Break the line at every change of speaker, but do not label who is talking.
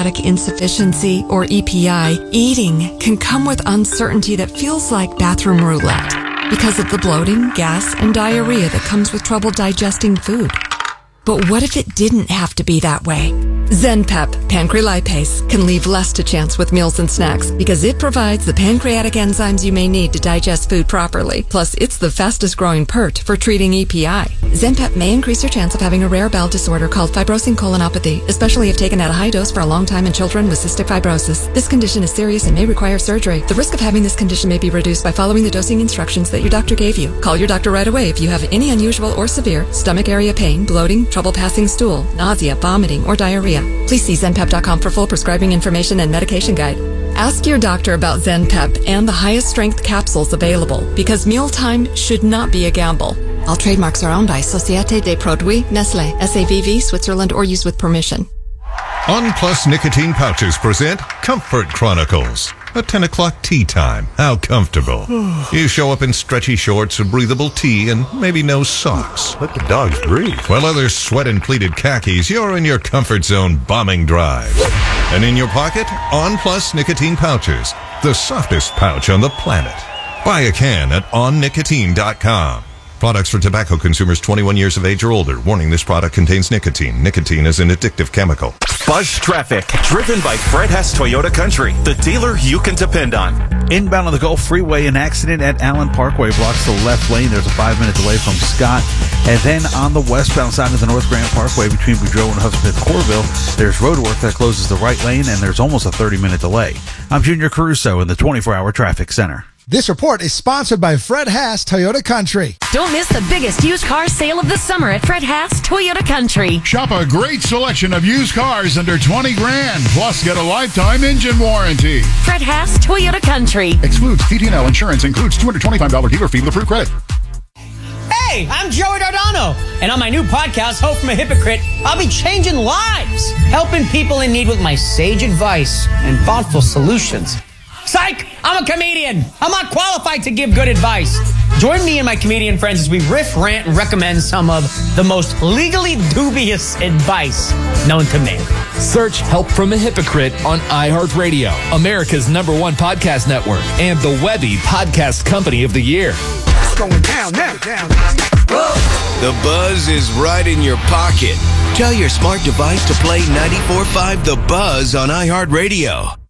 pancreatic insufficiency, or EPI, eating can come with uncertainty that feels like bathroom roulette because of the bloating, gas, and diarrhea that comes with trouble digesting food. But what if it didn't have to be that way? ZenPep Pancrelipase can leave less to chance with meals and snacks because it provides the pancreatic enzymes you may need to digest food properly. Plus, it's the fastest growing PERT for treating EPI. ZenPep may increase your chance of having a rare bowel disorder called fibrosing colonopathy, especially if taken at a high dose for a long time in children with cystic fibrosis. This condition is serious and may require surgery. The risk of having this condition may be reduced by following the dosing instructions that your doctor gave you. Call your doctor right away if you have any unusual or severe stomach area pain, bloating, trouble passing stool, nausea, vomiting, or diarrhea. Please see ZenPep.com for full prescribing information and medication guide. Ask your doctor about ZenPep and the highest strength capsules available because mealtime should not be a gamble. All trademarks are owned by Société des Produits Nestlé, SAVV, Switzerland, or used with permission.
On Plus Nicotine Pouches present Comfort Chronicles. A 10 o'clock tea time. How comfortable. You show up in stretchy shorts, a breathable tee, and maybe no socks.
Let the dogs breathe.
While others sweat in pleated khakis, you're in your comfort zone bombing drive. And in your pocket, On Plus Nicotine Pouches. The softest pouch on the planet. Buy a can at onnicotine.com. Products for tobacco consumers 21 years of age or older. Warning, this product contains nicotine. Nicotine is an addictive chemical.
Buzz Traffic, driven by Fred Hess Toyota Country, the dealer you can depend on.
Inbound on the Gulf Freeway, an accident at Allen Parkway blocks the left lane. There's a 5-minute delay from Scott. And then on the westbound side of the North Grand Parkway between Boudreaux and Hudson-Corville, there's road work that closes the right lane, and there's almost a 30-minute delay. I'm Junior Caruso in the 24-hour traffic center.
This report is sponsored by Fred Haas Toyota Country.
Don't miss the biggest used car sale of the summer at Fred Haas Toyota Country.
Shop a great selection of used cars under $20,000, plus get a lifetime engine warranty.
Fred Haas Toyota Country.
Excludes TT&L insurance, includes $225 dealer fee with approved credit.
Hey, I'm Joey Dardano, and on my new podcast, Hope from a Hypocrite, I'll be changing lives, helping people in need with my sage advice and thoughtful solutions. Psych! I'm a comedian. I'm not qualified to give good advice. Join me and my comedian friends as we riff, rant, and recommend some of the most legally dubious advice known to man.
Search Help from a Hypocrite on iHeartRadio, America's #1 podcast network, and the Webby Podcast Company of the Year.
It's going down now. The Buzz is right in your pocket. Tell your smart device to play 94.5 The Buzz on iHeartRadio.